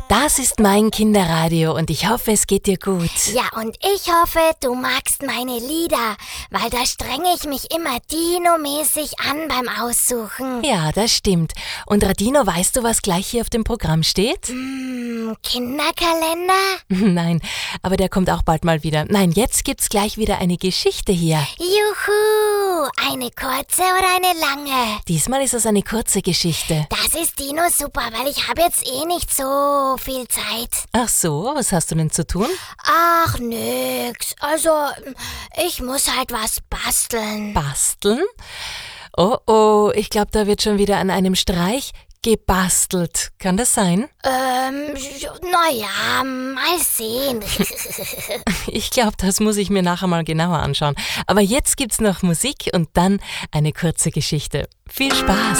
Das ist mein Kinderradio und ich hoffe, es geht dir gut. Ja, und ich hoffe, du magst meine Lieder, weil da strenge ich mich immer Dino-mäßig an beim Aussuchen. Ja, das stimmt. Und Radino, weißt du, was gleich hier auf dem Programm steht? Kinderkalender? Nein, aber der kommt auch bald mal wieder. Nein, jetzt gibt's gleich wieder eine Geschichte hier. Juhu, eine kurze oder eine lange? Diesmal ist es eine kurze Geschichte. Das ist Dino super, weil ich habe jetzt nicht so viel Zeit. Ach so, was hast du denn zu tun? Ach, nix. Also, ich muss halt was basteln. Basteln? Oh, ich glaube, da wird schon wieder an einem Streich gebastelt. Kann das sein? Naja, mal sehen. Ich glaube, das muss ich mir nachher mal genauer anschauen. Aber jetzt gibt's noch Musik und dann eine kurze Geschichte. Viel Spaß!